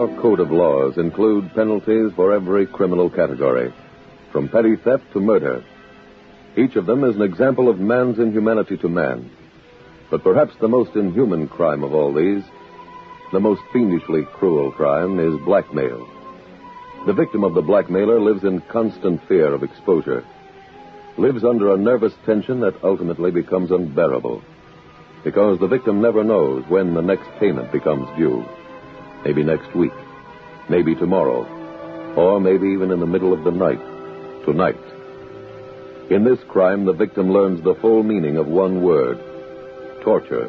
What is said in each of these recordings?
Our code of laws include penalties for every criminal category, from petty theft to murder. Each of them is an example of man's inhumanity to man. But perhaps the most inhuman crime of all these, the most fiendishly cruel crime, is blackmail. The victim of the blackmailer lives in constant fear of exposure, lives under a nervous tension that ultimately becomes unbearable, because the victim never knows when the next payment becomes due. Maybe next week, maybe tomorrow, or maybe even in the middle of the night, tonight. In this crime, the victim learns the full meaning of one word: torture.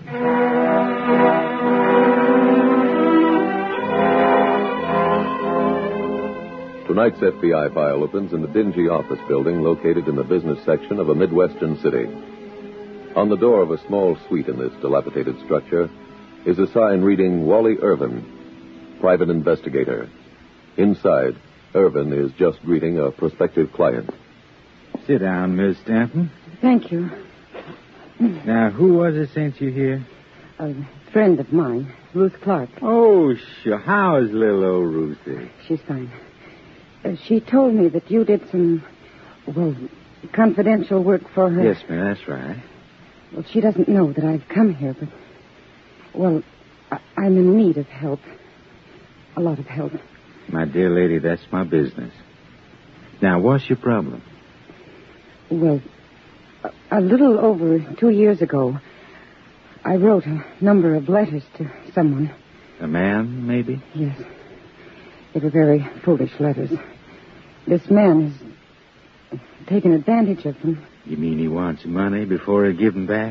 Tonight's FBI file opens in the dingy office building located in the business section of a Midwestern city. On the door of a small suite in this dilapidated structure is a sign reading Wally Irvin, private investigator. Inside, Irvin is just greeting a prospective client. Sit down, Miss Stanton. Thank you. Now, who was it sent you here? A friend of mine, Ruth Clark. Oh, sure. How is little old Ruthie? She's fine. She told me that you did some, confidential work for her. Yes, ma'am, that's right. Well, she doesn't know that I've come here, but, I'm in need of help. A lot of help. My dear lady, that's my business. Now, what's your problem? Well, a little over 2 years ago, I wrote a number of letters to someone. A man, maybe? Yes. They were very foolish letters. This man has taken advantage of them. You mean he wants money before he'll give them back?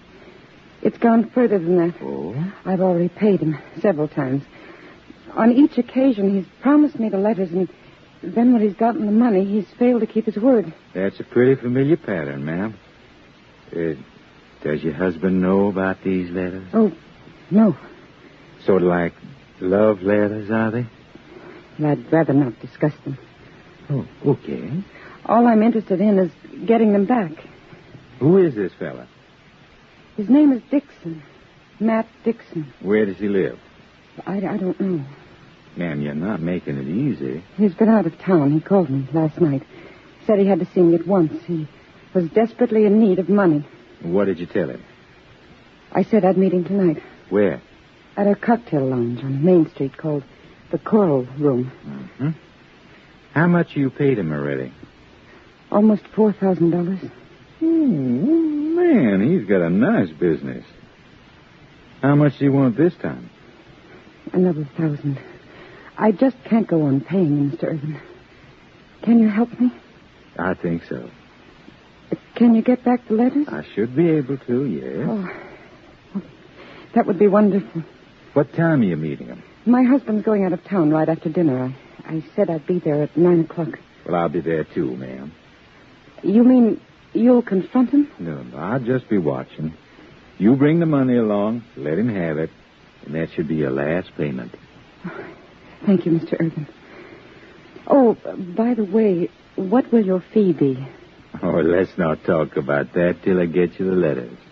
It's gone further than that. Oh? I've already paid him several times. On each occasion, he's promised me the letters, and then when he's gotten the money, he's failed to keep his word. That's a pretty familiar pattern, ma'am. Does your husband know about these letters? Oh, no. Sort of like love letters, are they? I'd rather not discuss them. Oh, okay. All I'm interested in is getting them back. Who is this fella? His name is Dixon. Matt Dixon. Where does he live? I don't know. Ma'am, you're not making it easy. He's been out of town. He called me last night. Said he had to see me at once. He was desperately in need of money. What did you tell him? I said I'd meet him tonight. Where? At a cocktail lounge on Main Street called the Coral Room. Mm-hmm. How much you paid him already? Almost $4,000. Oh, man, he's got a nice business. How much do you want this time? Another 1,000. I just can't go on paying him, Mr. Irvin. Can you help me? I think so. Can you get back the letters? I should be able to, yes. Oh, that would be wonderful. What time are you meeting him? My husband's going out of town right after dinner. I said I'd be there at 9 o'clock. Well, I'll be there too, ma'am. You mean you'll confront him? No, I'll just be watching. You bring the money along, let him have it, and that should be your last payment. Oh, thank you, Mr. Irvin. Oh, by the way, what will your fee be? Oh, let's not talk about that till I get you the letters.